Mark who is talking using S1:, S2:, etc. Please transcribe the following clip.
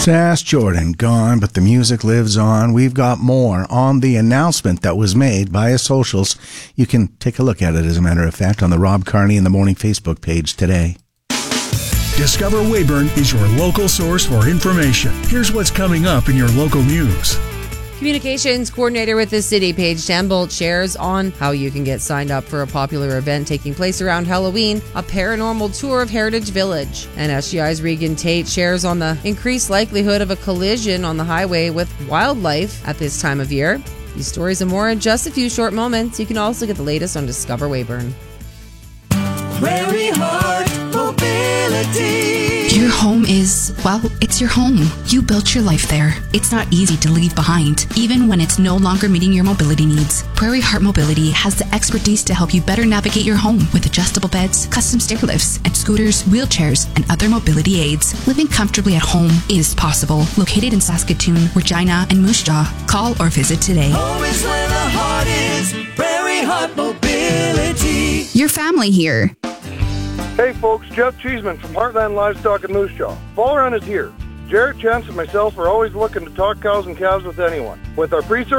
S1: Sass Jordan, gone, but the music lives on. We've got more on the announcement that was made by his socials. You can take a look at it, as a matter of fact, on the Rob Carney in the Morning Facebook page today.
S2: Discover Weyburn is your local source for information. Here's what's coming up in your local news.
S3: Communications coordinator with the city, Paige Stambolt, shares on how you can get signed up for a popular event taking place around Halloween, a paranormal tour of Heritage Village. And SGI's Regan Tate shares on the increased likelihood of a collision on the highway with wildlife at this time of year. These stories and more in just a few short moments. You can also get the latest on Discover Weyburn.
S4: Prairie Heart Mobility.
S5: Your home is, well, it's your home. You built your life there. It's not easy to leave behind, even when it's no longer meeting your mobility needs. Prairie Heart Mobility has the expertise to help you better navigate your home with adjustable beds, custom stair lifts, and scooters, wheelchairs, and other mobility aids. Living comfortably at home is possible. Located in Saskatoon, Regina, and Moose Jaw. Call or visit today.
S4: Home is where the heart is. Prairie Heart Mobility.
S5: Your family here.
S6: Hey folks, Jeff Cheeseman from Heartland Livestock in Moose Jaw. Fall Run is here. Jarrett, Chance, and myself are always looking to talk cows and calves with anyone. With our pre